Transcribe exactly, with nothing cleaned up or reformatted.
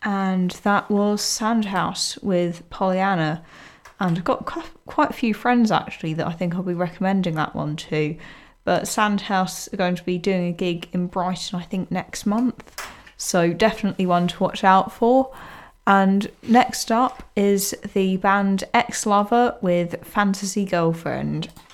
and that was Sandhouse with Pollyanna. And I've got quite a few friends actually that I think I'll be recommending that one to. But Sandhouse are going to be doing a gig in Brighton, I think, next month. So definitely one to watch out for. And next up is the band Ex-Lover with Fantasy Girlfriend.